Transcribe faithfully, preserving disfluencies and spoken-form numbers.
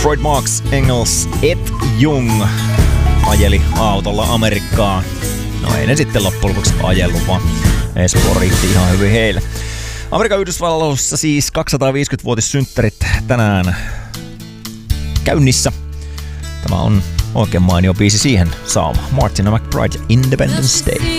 Freud, Marx, Engels et Jung ajeli autolla Amerikkaan. No ei ne sitten loppujen lopuksi ajellut, vaan Espoo riitti ihan hyvin heille. Amerikan Yhdysvalloissa siis kaksisataaviisikymmenvuotissynttärit tänään käynnissä. Tämä on oikein mainio biisi siihen saama. Martina McBride ja Independence Day.